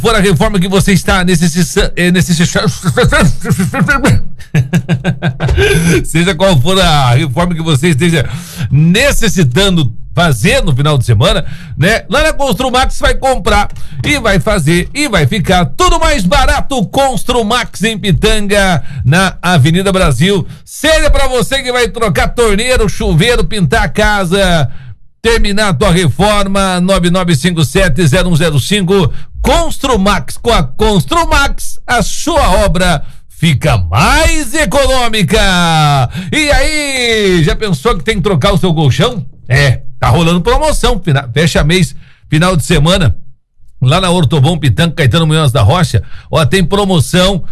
for a reforma que você está necessitando, seja qual for a reforma que você esteja necessitando fazer no final de semana, né? Lá na Construmax vai comprar e vai fazer e vai ficar tudo mais barato. Construmax em Pitanga, na Avenida Brasil. Seja pra você que vai trocar torneiro, chuveiro, pintar a casa, terminar a tua reforma, 9957-0105. Construmax. Com a Construmax, a sua obra fica mais econômica. E aí, já pensou que tem que trocar o seu colchão? Tá rolando promoção, fecha mês, final de semana, lá na Ortobon Pitanga, Caetano Munhoz da Rocha, tem promoção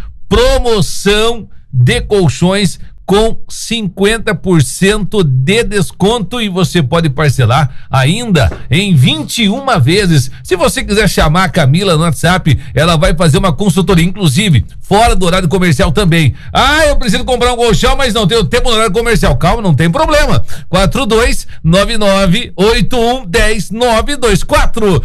de colchões com 50% de desconto, e você pode parcelar ainda em 21 vezes. Se você quiser chamar a Camila no WhatsApp, ela vai fazer uma consultoria, inclusive fora do horário comercial também. Eu preciso comprar um colchão, mas não tenho tempo no horário comercial. Calma, não tem problema. 42998110-924.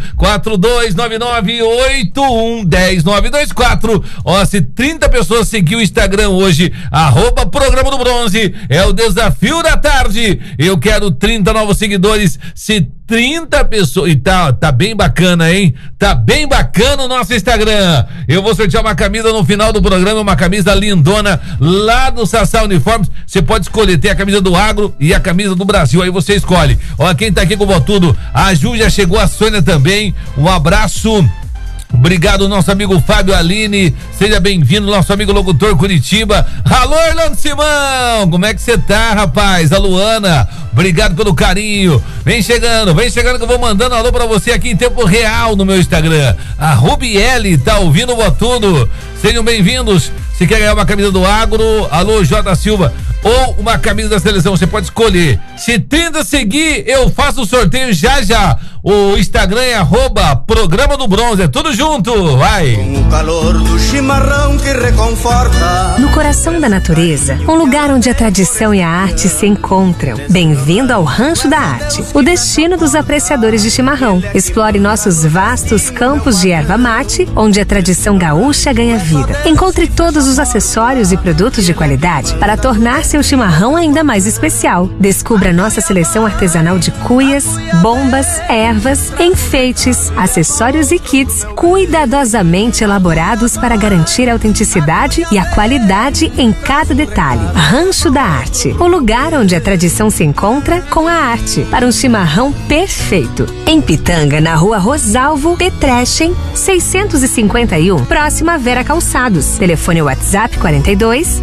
42998110-924. Se 30 pessoas seguir o Instagram hoje, @Programa do Bronze, é o desafio da tarde. Eu quero 30 novos seguidores. Se 30 pessoas, e tá bem bacana, hein? Tá bem bacana o nosso Instagram. Eu vou sortear uma camisa no final do programa, uma camisa lindona lá do Sassá Uniformes. Você pode escolher, tem a camisa do Agro e a camisa do Brasil, aí você escolhe. Quem tá aqui com o Botudo, a Ju já chegou, a Sônia também, um abraço. Obrigado, nosso amigo Fábio Aline, seja bem-vindo, nosso amigo locutor Curitiba. Alô, Orlando Simão, como é que você tá, rapaz? A Luana, obrigado pelo carinho. Vem chegando que eu vou mandando alô pra você aqui em tempo real no meu Instagram. A Rubiele tá ouvindo o Botudo, sejam bem-vindos. Se quer ganhar uma camisa do Agro, alô, J. Silva, ou uma camisa da seleção, você pode escolher. Se 30 seguir, eu faço o sorteio já. O Instagram é @Programa do Bronze, é tudo junto, vai! Com o calor do chimarrão que reconforta. No coração da natureza, um lugar onde a tradição e a arte se encontram. Bem-vindo ao Rancho da Arte, o destino dos apreciadores de chimarrão. Explore nossos vastos campos de erva mate, onde a tradição gaúcha ganha vida. Encontre todos os acessórios e produtos de qualidade para tornar seu chimarrão ainda mais especial. Descubra nossa seleção artesanal de cuias, bombas, ervas, enfeites, acessórios e kits cuidadosamente elaborados para garantir a autenticidade e a qualidade em cada detalhe. Rancho da Arte, o lugar onde a tradição se encontra com a arte, para um chimarrão perfeito. Em Pitanga, na Rua Rosalvo Petrechen, 651, próxima a Vera Calçados. Telefone WhatsApp 42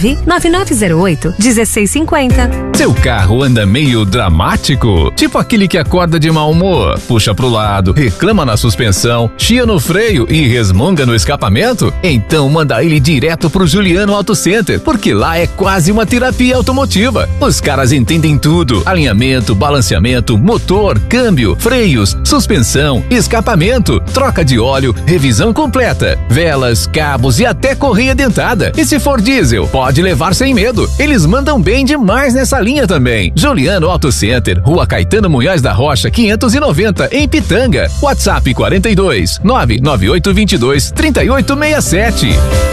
99908 1650. Seu carro anda meio dramático? Tipo aquele que acorda de mau humor, puxa pro lado, reclama na suspensão, chia no freio e resmunga no escapamento? Então manda ele direto pro Juliano Auto Center, porque lá é quase uma terapia automotiva. Os caras entendem tudo: alinhamento, balanceamento, motor, câmbio, freios, suspensão, escapamento, troca de óleo, revisão completa, velas, cabos e até correia dentada. E se for diesel, pode levar sem medo. Eles mandam bem demais nessa linha também. Juliano Auto Center, Rua Caetano Munhoz da Rocha, 590, em Pitanga. WhatsApp 42 99822 3867.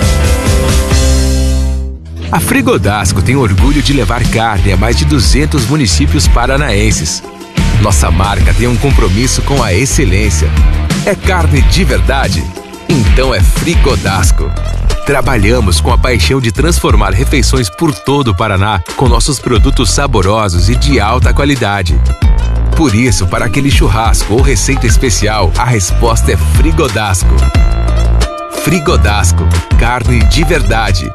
A Frigodasco tem orgulho de levar carne a mais de 200 municípios paranaenses. Nossa marca tem um compromisso com a excelência. É carne de verdade? Então é Frigodasco. Trabalhamos com a paixão de transformar refeições por todo o Paraná com nossos produtos saborosos e de alta qualidade. Por isso, para aquele churrasco ou receita especial, a resposta é Frigodasco. Frigodasco, carne de verdade.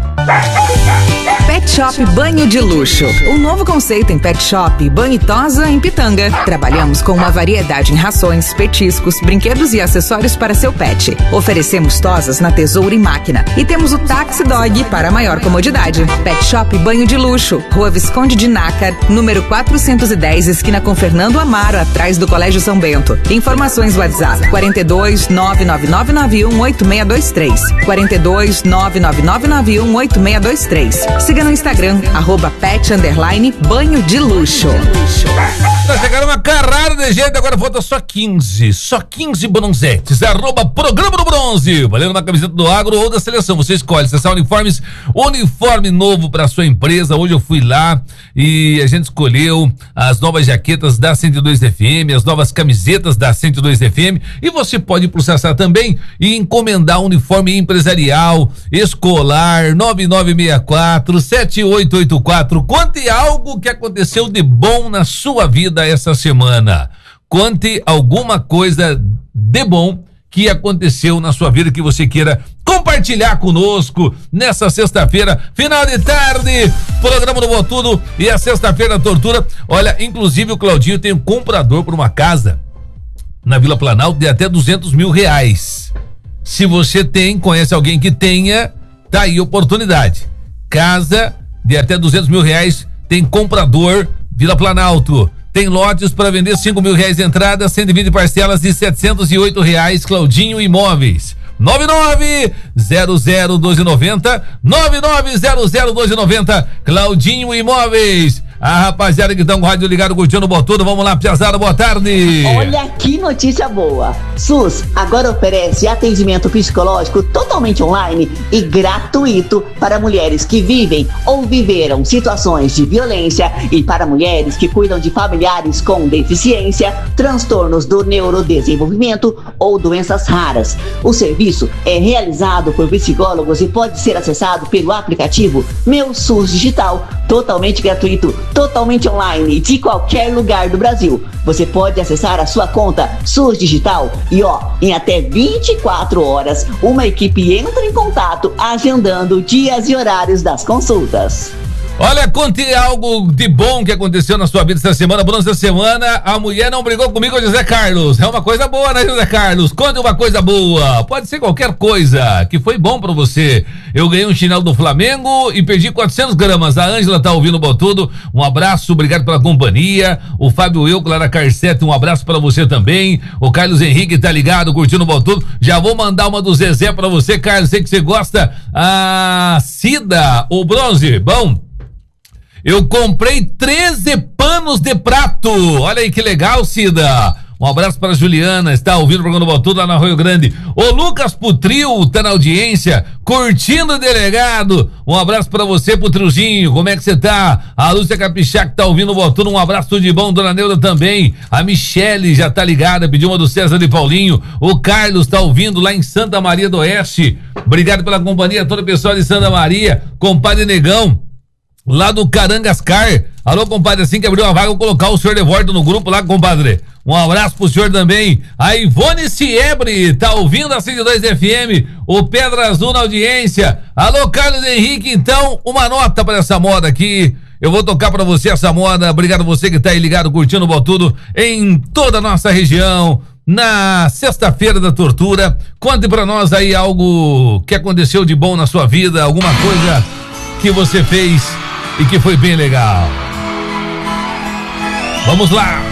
Pet Shop Banho de Luxo. Um novo conceito em Pet Shop Banho e Tosa em Pitanga. Trabalhamos com uma variedade em rações, petiscos, brinquedos e acessórios para seu pet. Oferecemos tosas na tesoura e máquina. E temos o Taxi Dog para maior comodidade. Pet Shop Banho de Luxo, Rua Visconde de Nácar, número 410, esquina com Fernando Amaro, atrás do Colégio São Bento. Informações WhatsApp 42 99991 8623. 42 99991 8623. Siga no Instagram, @pet_banho de luxo. Tá chegando uma carrada de gente, agora falta só 15 bronzetes, @programa do bronze, valendo uma camiseta do agro ou da seleção, você escolhe, acessar uniformes, uniforme novo pra sua empresa. Hoje eu fui lá e a gente escolheu as novas jaquetas da 102 FM, as novas camisetas da 102 FM, e você pode processar também e encomendar uniforme empresarial, escolar, 9964-7884. Conte algo que aconteceu de bom na sua vida essa semana. Conte alguma coisa de bom que aconteceu na sua vida que você queira compartilhar conosco nessa sexta-feira, final de tarde, programa do Botudo e a sexta-feira da tortura. Olha, inclusive o Claudinho tem um comprador por uma casa na Vila Planalto de até R$200 mil. Se você conhece alguém que tenha, tá aí a oportunidade. Casa de até R$200 mil, tem comprador, Vila Planalto. Tem lotes para vender, R$5 mil de entrada, 120 parcelas de R$708. Claudinho Imóveis. 99001290, 99001290, Claudinho Imóveis. A rapaziada que tá com o rádio ligado, curtindo o Botudo, vamos lá, piazada, boa tarde. Olha que notícia boa. SUS agora oferece atendimento psicológico totalmente online e gratuito para mulheres que vivem ou viveram situações de violência e para mulheres que cuidam de familiares com deficiência, transtornos do neurodesenvolvimento ou doenças raras. O serviço é realizado por psicólogos e pode ser acessado pelo aplicativo Meu SUS Digital, totalmente gratuito, totalmente online, de qualquer lugar do Brasil. Você pode acessar a sua conta SUS Digital e em até 24 horas, uma equipe entra em contato agendando dias e horários das consultas. Olha, conte algo de bom que aconteceu na sua vida essa semana. Bronze da semana, a mulher não brigou comigo, José Carlos. É uma coisa boa, né, José Carlos? Conte uma coisa boa. Pode ser qualquer coisa que foi bom pra você. Eu ganhei um chinelo do Flamengo e perdi 400 gramas. A Ângela tá ouvindo o Botudo. Um abraço, obrigado pela companhia. O Fábio Euco, lá na Carcete, um abraço pra você também. O Carlos Henrique tá ligado, curtindo o Botudo. Já vou mandar uma do Zezé pra você, Carlos. Sei que você gosta. A Cida, o Bronze. Bom, eu comprei 13 panos de prato. Olha aí que legal, Cida. Um abraço para a Juliana, está ouvindo o programa do Botudo lá na Rio Grande. O Lucas Putril tá na audiência, curtindo o delegado. Um abraço para você, Putrilzinho. Como é que você tá? A Lúcia Capixá que tá ouvindo o Botudo, um abraço, tudo de bom. Dona Neuda também. A Michele já tá ligada, pediu uma do César de Paulinho. O Carlos tá ouvindo lá em Santa Maria do Oeste. Obrigado pela companhia, todo o pessoal de Santa Maria. Compadre Negão, lá do Carangascar. Alô, compadre, assim que abriu a vaga, eu vou colocar o senhor de volta no grupo lá, compadre. Um abraço pro senhor também. A Ivone Siebre tá ouvindo a 102 FM. O Pedra Azul na audiência. Alô, Carlos Henrique, então, uma nota para essa moda aqui. Eu vou tocar pra você essa moda. Obrigado a você que tá aí ligado, curtindo o Botudo em toda a nossa região. Na sexta-feira da tortura, conte pra nós aí algo que aconteceu de bom na sua vida, alguma coisa que você fez e que foi bem legal. Vamos lá!